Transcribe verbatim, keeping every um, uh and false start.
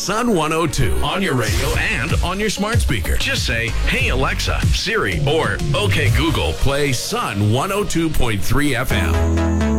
Sun one oh two on your radio and on your smart speaker. Just say, "Hey Alexa, Siri," or "Okay Google, play Sun one oh two point three F M."